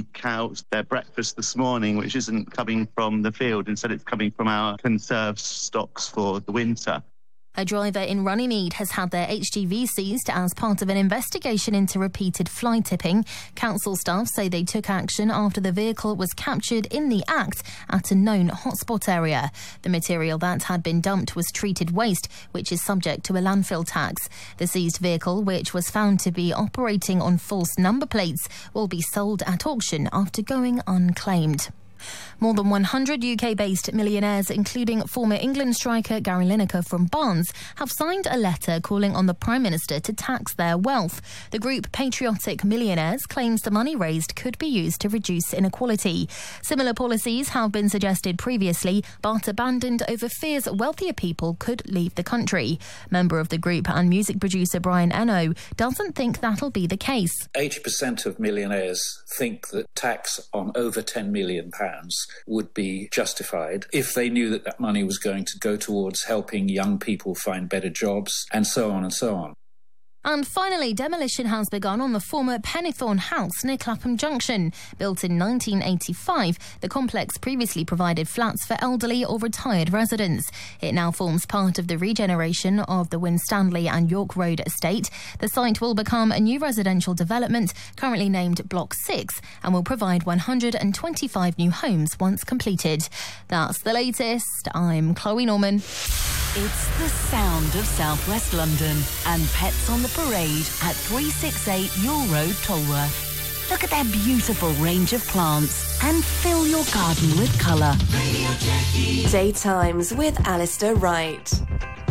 the cows their breakfast this morning, which isn't coming from the field. Instead, it's coming from our conserved stocks for the winter. A driver in Runnymede has had their HGV seized as part of an investigation into repeated fly tipping. Council staff say they took action after the vehicle was captured in the act at a known hotspot area. The material that had been dumped was treated waste, which is subject to a landfill tax. The seized vehicle, which was found to be operating on false number plates, will be sold at auction after going unclaimed. More than 100 UK-based millionaires, including former England striker Gary Lineker from Barnes, have signed a letter calling on the Prime Minister to tax their wealth. The group Patriotic Millionaires claims the money raised could be used to reduce inequality. Similar policies have been suggested previously, but abandoned over fears wealthier people could leave the country. Member of the group and music producer Brian Eno doesn't think that'll be the case. 80% of millionaires think that tax on over £10 million would be justified if they knew that that money was going to go towards helping young people find better jobs, and so on and so on. And finally, demolition has begun on the former Pennythorn House near Clapham Junction. Built in 1985, the complex previously provided flats for elderly or retired residents. It now forms part of the regeneration of the Winstanley and York Road estate. The site will become a new residential development, currently named Block 6, and will provide 125 new homes once completed. That's the latest. I'm Chloe Norman. It's the sound of Southwest London and Pets on the Parade at 368 Yule Road, Tolworth. Look at their beautiful range of plants and fill your garden with colour. Daytimes with Alistair Wright.